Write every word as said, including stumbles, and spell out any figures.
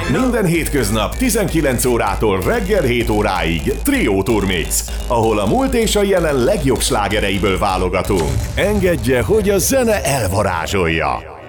Minden hétköznap tizenkilenc órától reggel hét óráig Trio Turmix, ahol a múlt és a jelen legjobb slágereiből válogatunk. Engedje, hogy a zene elvarázsolja!